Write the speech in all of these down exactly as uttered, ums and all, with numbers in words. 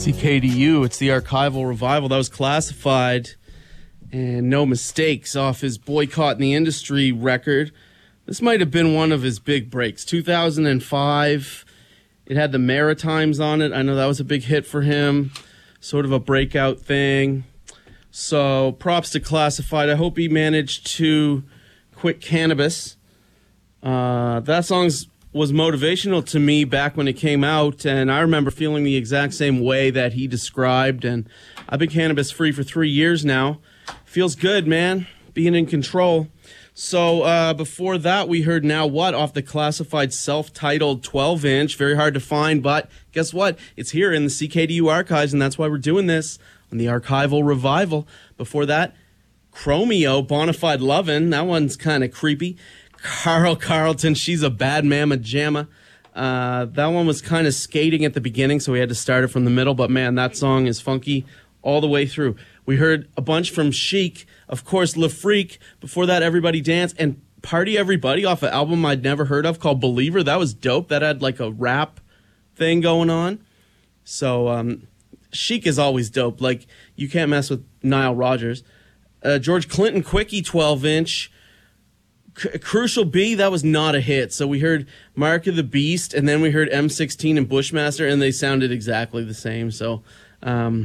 C K D U, it's the Archival Revival. That was Classified, and No Mistakes off his Boycott in the Industry record. This might have been one of his big breaks. two thousand five, it had the Maritimes on it. I know that was a big hit for him, sort of a breakout thing. So props to Classified. I hope he managed to quit cannabis. Uh, that song's was motivational to me back when it came out, and I remember feeling the exact same way that he described, and I've been cannabis-free for three years now. Feels good, man, being in control. So uh, before that, we heard Now What off the Classified self-titled twelve inch. Very hard to find, but guess what? It's here in the C K D U archives, and that's why we're doing this on the Archival Revival. Before that, Chromeo, Bonafide Lovin'. That one's kind of creepy. Carl Carlton, She's a Bad Mama Jamma. Uh, that one was kind of skating at the beginning, so we had to start it from the middle. But, man, that song is funky all the way through. We heard a bunch from Chic. Of course, Le Freak. Before that, Everybody Dance. And Party Everybody off an album I'd never heard of called Believer. That was dope. That had, like, a rap thing going on. So, um, Chic is always dope. Like, you can't mess with Nile Rodgers. Uh, George Clinton, Quickie, twelve inch. C- Crucial B, that was not a hit. So we heard Mark of the Beast, and then we heard M sixteen and Bushmaster, and they sounded exactly the same. So um,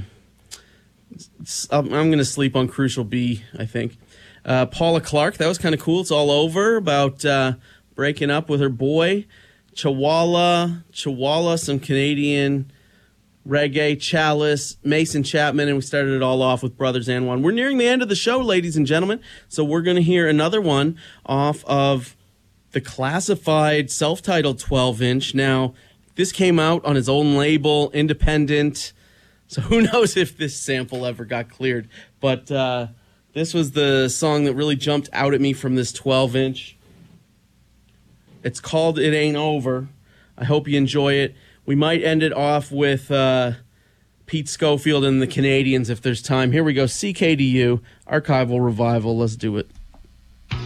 I'm, I'm going to sleep on Crucial B, I think. Uh, Paula Clark, that was kind of cool. It's All Over, about uh, breaking up with her boy. Chihuahua, Chihuahua, some Canadian reggae, Chalice, Mason Chapman, and we started it all off with Brothers and One. We're nearing the end of the show, ladies and gentlemen, so we're going to hear another one off of the Classified self-titled twelve inch. Now, this came out on his own label, independent, so who knows if this sample ever got cleared, but uh, this was the song that really jumped out at me from this twelve inch. It's called It Ain't Over. I hope you enjoy it. We might end it off with uh, Pete Schofield and the Canadians if there's time. Here we go, C K D U, Archival Revival. Let's do it.